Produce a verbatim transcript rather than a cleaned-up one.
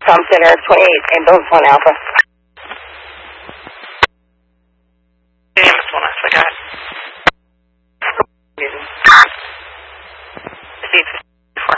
Tom Center, twenty-eight, and Bones one Alpha. Ambulance one Alpha, got it.